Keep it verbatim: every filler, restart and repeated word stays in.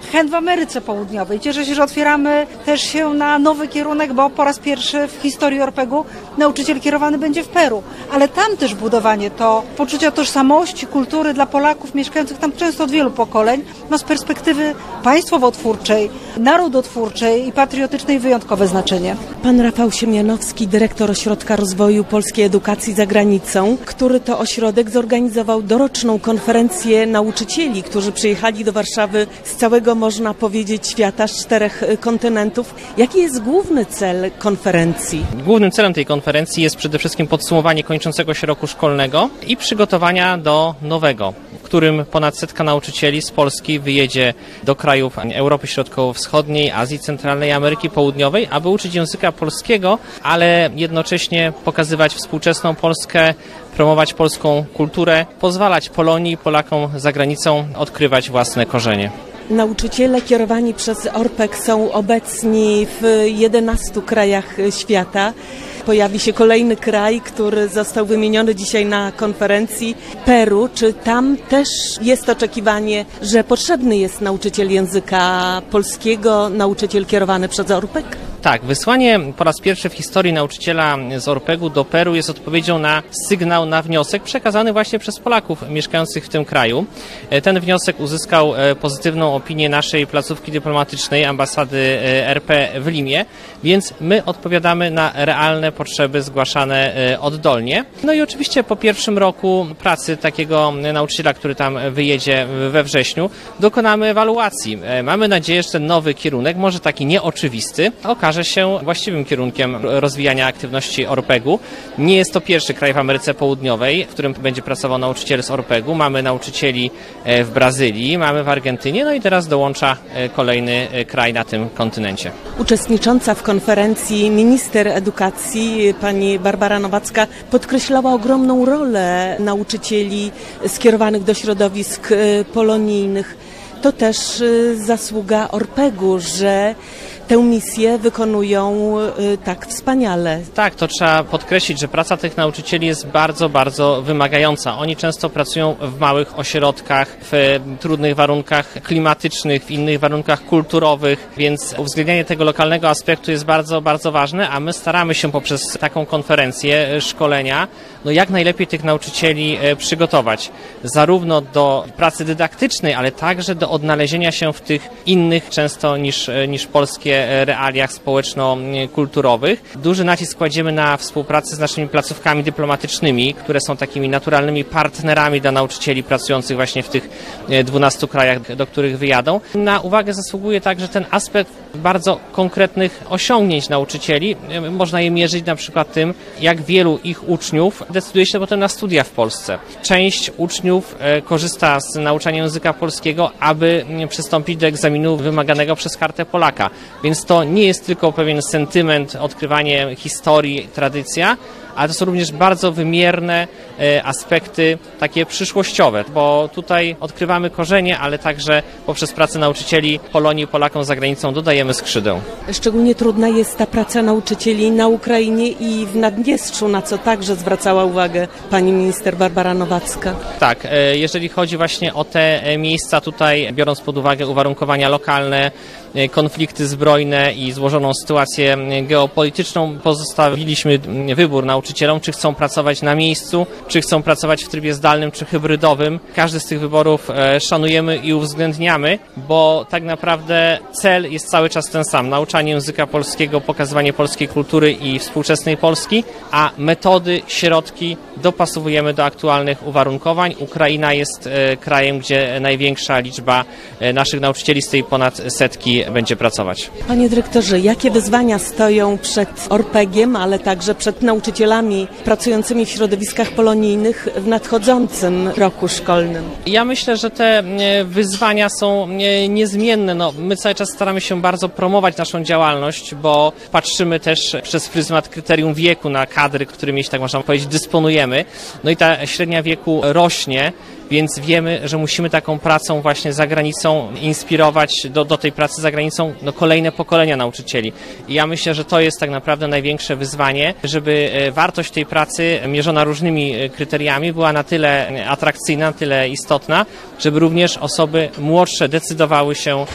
chęt w Ameryce Południowej. Cieszę się, że otwieramy też się na nowy kierunek, bo po raz pierwszy w historii Orpegu nauczyciel kierowany będzie w Peru. Ale tam też budowanie to poczucia tożsamości, kultury dla Polaków mieszkających tam często od wielu pokoleń, no z perspektywy państwowotwórczej, narodotwórczej i patriotycznej wyjątkowe znaczenie. Pan Rafał Siemianowski, dyrektor Ośrodka Rozwoju Polskiej Edukacji za Granicą, który to ośrodek zorganizował doroczną konferencję nauczycieli, którzy przyjechali do Warszawy z całego, można powiedzieć, świata, z czterech kontynentów. Jaki jest główny cel konferencji? Głównym celem tej konferencji jest przede wszystkim podsumowanie kończącego się roku szkolnego i przygotowania do nowego, w którym ponad setka nauczycieli z Polski wyjedzie do krajów Europy Środkowo-Wschodniej, Azji Centralnej, Ameryki Południowej, aby uczyć języka polskiego, ale jednocześnie pokazywać współczesną Polskę, promować polską kulturę, pozwalać Polonii i Polakom za granicą odkrywać własne korzenie. Nauczyciele kierowani przez Orpeg są obecni w jedenastu krajach świata. Pojawi się kolejny kraj, który został wymieniony dzisiaj na konferencji, Peru. Czy tam też jest oczekiwanie, że potrzebny jest nauczyciel języka polskiego, nauczyciel kierowany przez Orpeg? Tak, wysłanie po raz pierwszy w historii nauczyciela z Orpegu do Peru jest odpowiedzią na sygnał, na wniosek przekazany właśnie przez Polaków mieszkających w tym kraju. Ten wniosek uzyskał pozytywną opinię naszej placówki dyplomatycznej, ambasady R P w Limie, więc my odpowiadamy na realne potrzeby zgłaszane oddolnie. No i oczywiście po pierwszym roku pracy takiego nauczyciela, który tam wyjedzie we wrześniu, dokonamy ewaluacji. Mamy nadzieję, że ten nowy kierunek, może taki nieoczywisty, okaże się właściwym kierunkiem rozwijania aktywności Orpegu. Nie jest to pierwszy kraj w Ameryce Południowej, w którym będzie pracował nauczyciel z Orpegu. Mamy nauczycieli w Brazylii, mamy w Argentynie, no i teraz dołącza kolejny kraj na tym kontynencie. Uczestnicząca w konferencji minister edukacji, pani Barbara Nowacka, podkreślała ogromną rolę nauczycieli skierowanych do środowisk polonijnych. To też zasługa Orpegu, że tę misję wykonują tak wspaniale. Tak, to trzeba podkreślić, że praca tych nauczycieli jest bardzo, bardzo wymagająca. Oni często pracują w małych ośrodkach, w trudnych warunkach klimatycznych, w innych warunkach kulturowych, więc uwzględnianie tego lokalnego aspektu jest bardzo, bardzo ważne, a my staramy się poprzez taką konferencję, szkolenia, no jak najlepiej tych nauczycieli przygotować. Zarówno do pracy dydaktycznej, ale także do odnalezienia się w tych innych, często niż, niż polskie realiach społeczno-kulturowych. Duży nacisk kładziemy na współpracę z naszymi placówkami dyplomatycznymi, które są takimi naturalnymi partnerami dla nauczycieli pracujących właśnie w tych dwunastu krajach, do których wyjadą. Na uwagę zasługuje także ten aspekt bardzo konkretnych osiągnięć nauczycieli. Można je mierzyć na przykład tym, jak wielu ich uczniów decyduje się potem na studia w Polsce. Część uczniów korzysta z nauczania języka polskiego, aby przystąpić do egzaminu wymaganego przez Kartę Polaka. Więc to nie jest tylko pewien sentyment, odkrywanie historii, tradycja, ale to są również bardzo wymierne aspekty takie przyszłościowe, bo tutaj odkrywamy korzenie, ale także poprzez pracę nauczycieli Polonii i Polakom za granicą dodajemy skrzydeł. Szczególnie trudna jest ta praca nauczycieli na Ukrainie i w Naddniestrzu, na co także zwracała uwagę pani minister Barbara Nowacka. Tak, jeżeli chodzi właśnie o te miejsca tutaj, biorąc pod uwagę uwarunkowania lokalne, konflikty zbrojne i złożoną sytuację geopolityczną, pozostawiliśmy wybór nauczycielom, czy chcą pracować na miejscu, czy chcą pracować w trybie zdalnym, czy hybrydowym. Każdy z tych wyborów szanujemy i uwzględniamy, bo tak naprawdę cel jest cały czas ten sam. Nauczanie języka polskiego, pokazywanie polskiej kultury i współczesnej Polski, a metody, środki dopasowujemy do aktualnych uwarunkowań. Ukraina jest krajem, gdzie największa liczba naszych nauczycieli z tej ponad setki będzie pracować. Panie dyrektorze, jakie wyzwania stoją przed Orpegiem, ale także przed nauczycielami pracującymi w środowiskach polonijnych w nadchodzącym roku szkolnym? Ja myślę, że te wyzwania są niezmienne. No, my cały czas staramy się bardzo promować naszą działalność, bo patrzymy też przez pryzmat kryterium wieku na kadry, którymi, tak można powiedzieć, dysponujemy. No i ta średnia wieku rośnie, więc wiemy, że musimy taką pracą właśnie za granicą inspirować do, do tej pracy za granicą no, kolejne pokolenia nauczycieli. I ja myślę, że to jest tak naprawdę największe wyzwanie, żeby wartość tej pracy mierzona różnymi kryteriami była na tyle atrakcyjna, na tyle istotna, żeby również osoby młodsze decydowały się